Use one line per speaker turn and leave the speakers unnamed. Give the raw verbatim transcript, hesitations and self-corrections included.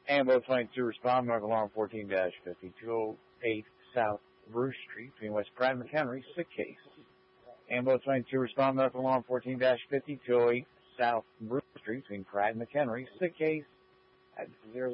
Ambo twenty-two, respond, American Alarm fourteen dash fifty, two oh eight South Bruce Street, between West Pratt and McHenry, sick case. Ambo twenty-two, respond, American Alarm fourteen dash fifty, two oh eight South Bruce Street, between Pratt and McHenry, sick case. At zero